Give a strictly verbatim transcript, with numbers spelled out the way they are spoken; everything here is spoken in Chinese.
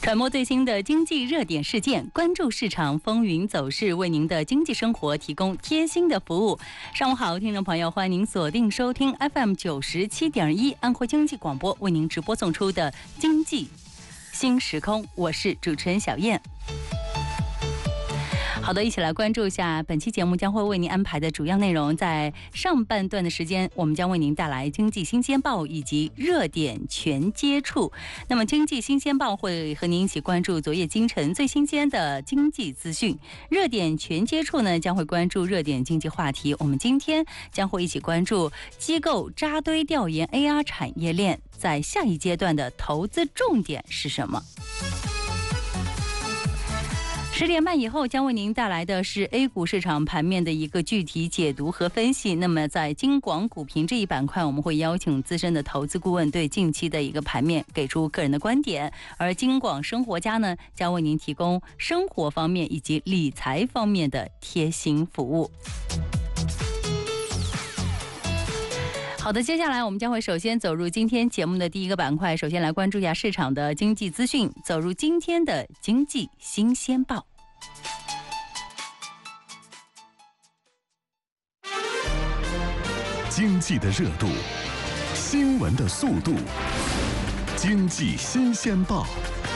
传播最新的经济热点事件，关注市场风云走势，为您的经济生活提供贴心的服务。上午好，听众朋友，欢迎您锁定收听 F M 九十七点一安徽经济广播为您直播送出的经济新时空，我是主持人小燕。好的，一起来关注一下本期节目将会为您安排的主要内容。在上半段的时间，我们将为您带来经济新鲜报以及热点全接触。那么经济新鲜报会和您一起关注昨夜今晨最新鲜的经济资讯，热点全接触呢将会关注热点经济话题。我们今天将会一起关注机构扎堆调研 A R 产业链，在下一阶段的投资重点是什么？十点半以后将为您带来的是 A 股市场盘面的一个具体解读和分析。那么在京广股评这一板块，我们会邀请资深的投资顾问对近期的一个盘面给出个人的观点，而京广生活家呢将为您提供生活方面以及理财方面的贴心服务。好的，接下来我们将会首先走入今天节目的第一个板块，首先来关注一下市场的经济资讯，走入今天的经济新鲜报。 经济的热度，新闻的速度，经济新鲜报